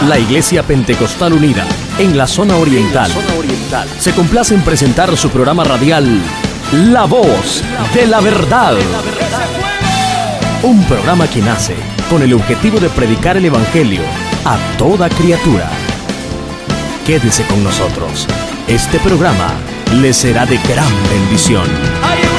La Iglesia Pentecostal Unida, en la zona oriental, se complace en presentar su programa radial La Voz de la Verdad. Un programa que nace con el objetivo de predicar el Evangelio a toda criatura. Quédese con nosotros. Este programa le será de gran bendición.